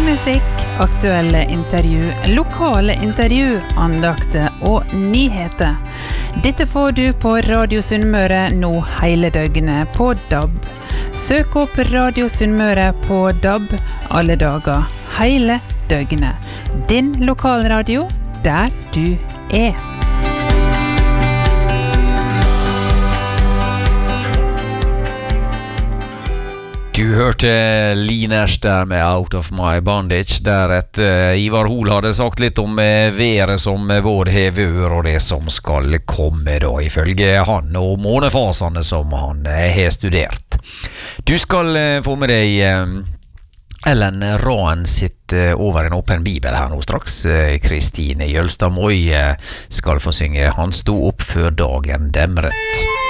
musikk, aktuelle intervju, lokale intervju, andakter og nyheter. Dette får du på Radio Sunnmøre nå hele døgnet på DAB. Søk opp Radio Sunnmøre på DAB alle dager, hele døgnet. Din lokalradio, der du er. Du hørte Liners der med Out of My Bondage, der Ivar Hol hadde sagt litt om været som både har vært og det som skal komme da, ifølge han og månefasene som han har studert. Du skal få med deg Ellen Raen sitt Over en åpen bibel her nå straks. Kristine Jølstad Moi skal få synge Han sto opp før dagen demret.